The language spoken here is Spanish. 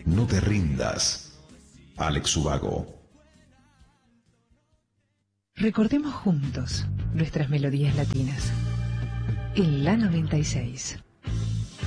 No te rindas. Alex Ubago. Recordemos juntos nuestras melodías latinas. En la 96.